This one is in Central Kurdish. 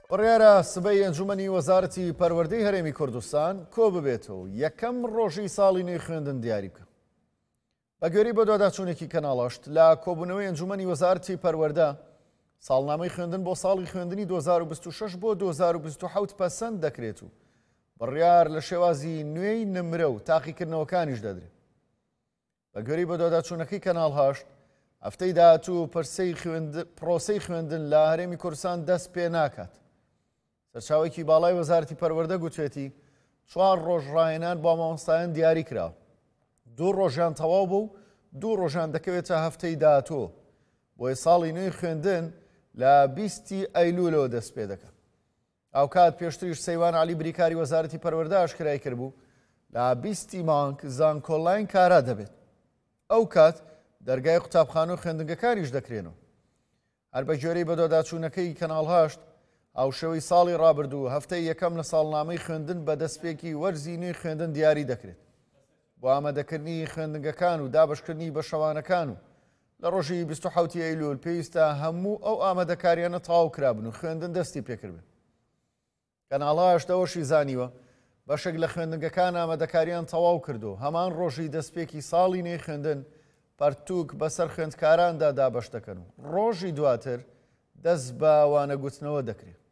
بڕیارە سبەی ئەنجومەنی وەزارەتی پەروەردەی هەرێمی کوردستان کۆ ببێتەوە یەکەم ڕۆژی ساڵی نوێی خوێندن دیاری بکە. بە گوێرەی بە دوواداچوونێکی کەناڵەشت لە کۆبوونەوەی ئەنجومەنی وەزارەتی پەروەردە ساڵنامەی خوێندن بۆ ساڵی خوێندنی 2026 بۆ 2027 پەسەند دەکرێت و بڕیار لە شێوازی نوێی نمرە و تاقیکردنەوەکانیش دەدرێت. بە گوێرەی بە دوواداچوونەکەی کەناڵ هاشت هەفتەی داهاتوو پرۆسەی خوێندن لە هەرێمی کوردستان دەست پێ ناکات. سەرچاوێکی باڵای وەزارەتی پەروەردە گوتوێتی 4 ڕۆژ ڕاهێنان بۆ مامۆستایان دیاری کراوە. 2 ڕۆژیان تەواو بوو و 2 ڕۆژیان دەکەوێتە هەفتەی داهاتووە. بۆیە ساڵی نوێی خوێندن لە 20 ئەیلولەوە دەست پێ دەکات. ئەو کات پێشتریش سەیوان عەلی بریکاری وەزارەتی پەروەردە ئاشکرای کردبوو لە 20 مانگ زانکۆڵاین کارا دەبێت. ئەو کات دەرگای قوتابخانە و خوێندنگەکانیش دەکرێنەوە. هەر بە گوێرەی بە دوواداچوونەکەی کەناڵ هاشت ئاوشەوەی ساڵی ڕابردوو هەفتەی یەکەم لە ساڵنامەی خوێندن بە دەستپێکی وەرزی نوێی خوێندن دیاری دەکرێت. بۆ ئامادەکردنی خوێندنگەکان و دابشکردنی بە شەوانەکان و لە ڕۆژی 27 ئەیلول پێویستە هەموو ئەو ئامادەکاریانە تەواو کرابن و خوێندن دەستی پێکردبن. کەناڵە هەشتەوەشی زانیوە بەشێک لە خوێندنگەکان ئامادەکاریان تەواو کردو هەمان ڕۆژی دەستپێکی ساڵی نوێی خوێندن پەرتووک بەسەر خوێندکاراندا دابەش دەکەن و ڕۆژی دواتر دەست بە وانەگوتنەوە دەکرێت.